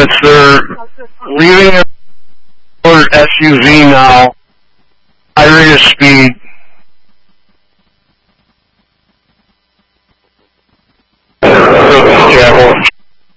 since they're leaving their SUV now, high rate of speed,